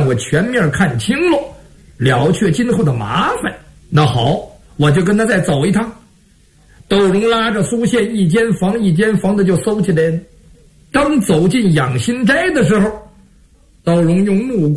我全面看清了，了却今后的麻烦。那好，我就跟他再走一趟。窦融拉着苏宪一间房一间房的就搜起来了。当走进养心斋的时候，窦融用目光